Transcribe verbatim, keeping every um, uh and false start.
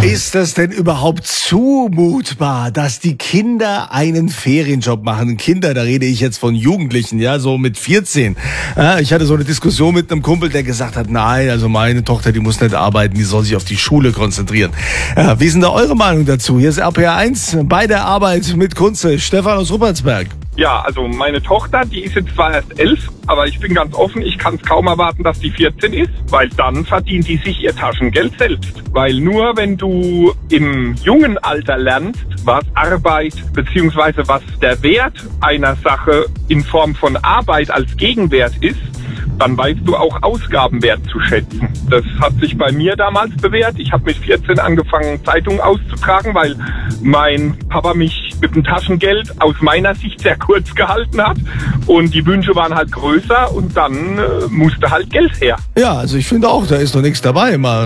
Ist das denn überhaupt zumutbar, dass die Kinder einen Ferienjob machen? Kinder, da rede ich jetzt von Jugendlichen, ja, so mit vierzehn. Ja, ich hatte so eine Diskussion mit einem Kumpel, der gesagt hat, nein, also meine Tochter, die muss nicht arbeiten, die soll sich auf die Schule konzentrieren. Ja, wie ist denn da eure Meinung dazu? Hier ist R P R eins bei der Arbeit mit Kunze. Stefan aus Ruppertsberg. Ja, also meine Tochter, die ist jetzt zwar erst elf, aber ich bin ganz offen, ich kann es kaum erwarten, dass die vierzehn ist, weil dann verdient die sich ihr Taschengeld selbst. Weil nur wenn du im jungen Alter lernst, was Arbeit bzw. was der Wert einer Sache in Form von Arbeit als Gegenwert ist, dann weißt du auch Ausgaben wertzuschätzen. Das hat sich bei mir damals bewährt. Ich habe mit vierzehn angefangen, Zeitungen auszutragen, weil mein Papa mich mit dem Taschengeld aus meiner Sicht sehr kurz gehalten hat. Und die Wünsche waren halt größer und dann äh, musste halt Geld her. Ja, also ich finde auch, da ist doch nichts dabei, mal